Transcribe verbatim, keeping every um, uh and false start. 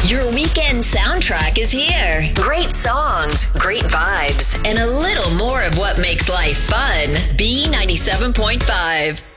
Your weekend soundtrack is here. Great songs, great vibes, and a little more of what makes life fun. B ninety-seven point five.